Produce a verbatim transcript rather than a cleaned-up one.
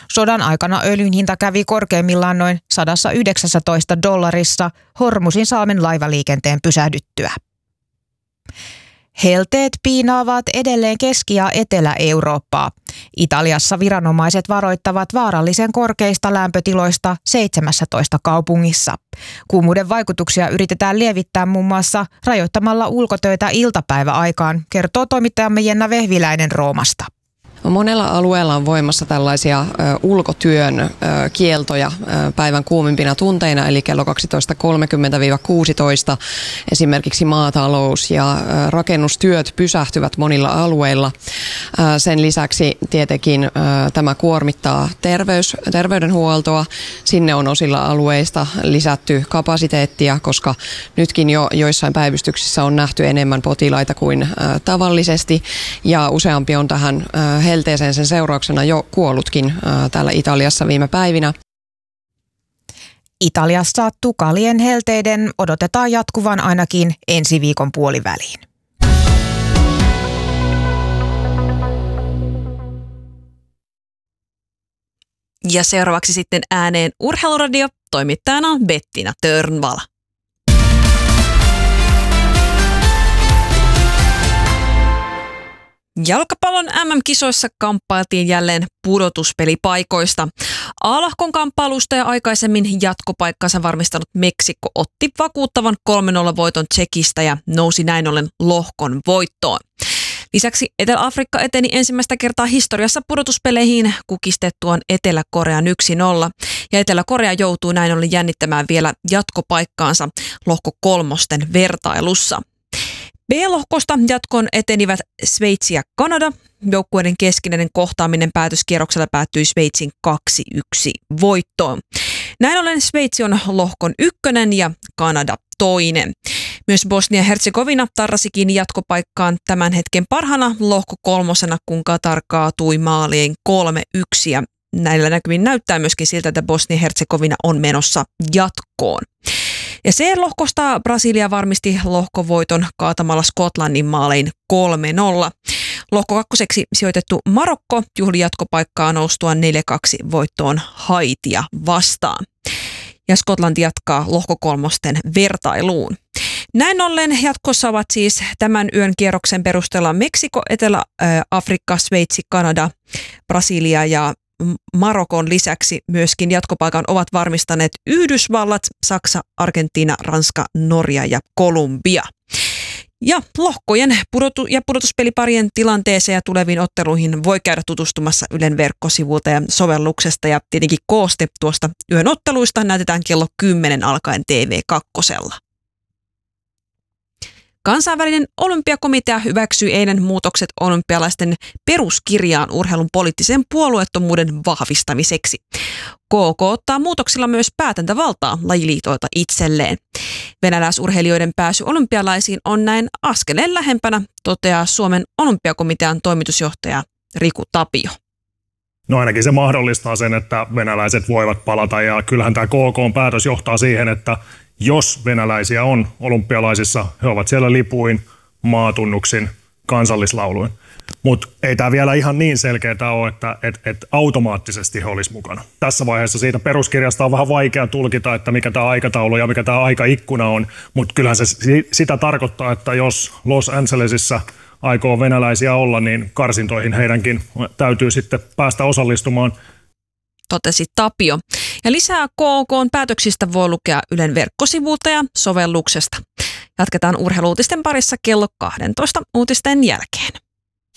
Sodan aikana öljyn hinta kävi korkeimmillaan noin sata yhdeksäntoista dollarissa Hormusin salmen laivaliikenteen pysähdyttyä. Helteet piinaavat edelleen Keski- ja Etelä-Eurooppaa. Italiassa viranomaiset varoittavat vaarallisen korkeista lämpötiloista seitsemässätoista kaupungissa. Kuumuuden vaikutuksia yritetään lievittää muun muassa rajoittamalla ulkotöitä iltapäiväaikaan, kertoo toimittajamme Jenna Vehviläinen Roomasta. Monella alueella on voimassa tällaisia ö, ulkotyön ö, kieltoja ö, päivän kuumimpina tunteina, eli kello kaksitoista kolmekymmentä kuusitoista. Esimerkiksi maatalous ja ö, rakennustyöt pysähtyvät monilla alueilla. Ö, sen lisäksi tietenkin ö, tämä kuormittaa terveys, terveydenhuoltoa. Sinne on osilla alueista lisätty kapasiteettia, koska nytkin jo joissain päivystyksissä on nähty enemmän potilaita kuin ö, tavallisesti, ja useampi on tähän ö, helteeseen sen seurauksena jo kuollutkin ää, täällä Italiassa viime päivinä. Italiassa tukalien helteiden odotetaan jatkuvan ainakin ensi viikon puoliväliin. Ja seuraavaksi sitten ääneen Urheiluradio, toimittajana Bettina Törnvala. Jalkapallon äm äm-kisoissa kamppailtiin jälleen pudotuspelipaikoista. A-lohkon kamppailusta ja aikaisemmin jatkopaikkansa varmistanut Meksiko otti vakuuttavan kolme nolla voiton Tsekistä ja nousi näin ollen lohkon voittoon. Lisäksi Etelä-Afrikka eteni ensimmäistä kertaa historiassa pudotuspeleihin kukistettuaan Etelä-Korean yksi nolla. Ja Etelä-Korea joutuu näin ollen jännittämään vielä jatkopaikkaansa lohko kolmosten vertailussa. B-lohkosta jatkoon etenivät Sveitsi ja Kanada. Joukkueiden keskinäinen kohtaaminen päätöskierroksella päättyi Sveitsin kaksi yksi voittoon. Näin ollen Sveitsi on lohkon ykkönen ja Kanada toinen. Myös Bosnia-Herzegovina tarrasikin jatkopaikkaan tämän hetken parhana lohko kolmosena, kun Katar kaatui maaliin kolme yksi. Ja näillä näkymin näyttää myöskin siltä, että Bosnia-Herzegovina on menossa jatkoon. Ja C-lohkosta Brasilia varmisti lohkovoiton kaatamalla Skotlannin maalein kolme nolla. Lohko kakkoseksi sijoitettu Marokko juhli jatkopaikkaa noustua neljä kaksi voittoon Haitia vastaan. Ja Skotlanti jatkaa lohko kolmosten vertailuun. Näin ollen jatkossa ovat siis tämän yön kierroksen perusteella Meksiko, Etelä-Afrikka, Sveitsi, Kanada, Brasilia ja Marokon lisäksi myöskin jatkopaikan ovat varmistaneet Yhdysvallat, Saksa, Argentiina, Ranska, Norja ja Kolumbia. Ja lohkojen pudotu- ja pudotuspeliparien tilanteeseen ja tuleviin otteluihin voi käydä tutustumassa Ylen verkkosivulta ja sovelluksesta. Ja tietenkin kooste tuosta yön otteluista näytetään kello kymmenen alkaen T V kaksi. Kansainvälinen olympiakomitea hyväksyi eilen muutokset olympialaisten peruskirjaan urheilun poliittisen puolueettomuuden vahvistamiseksi. K K ottaa muutoksilla myös päätäntävaltaa lajiliitoilta itselleen. Venäläisurheilijoiden pääsy olympialaisiin on näin askeleen lähempänä, toteaa Suomen olympiakomitean toimitusjohtaja Riku Tapio. No ainakin se mahdollistaa sen, että venäläiset voivat palata, ja kyllähän tämä K K-päätös johtaa siihen, että jos venäläisiä on olympialaisissa, he ovat siellä lipuin, maatunnuksin, kansallislauluin. Mutta ei tämä vielä ihan niin selkeää ole, että et, et automaattisesti he olisi mukana. Tässä vaiheessa siitä peruskirjasta on vähän vaikea tulkita, että mikä tämä aikataulu ja mikä tämä aikaikkuna on, mutta kyllähän se sitä tarkoittaa, että jos Los Angelesissa aikoo venäläisiä olla, niin karsintoihin heidänkin täytyy sitten päästä osallistumaan. Totesi Tapio. Ja lisää K K:n päätöksistä voi lukea Ylen verkkosivulta ja sovelluksesta. Jatketaan urheiluutisten parissa kello kaksitoista uutisten jälkeen.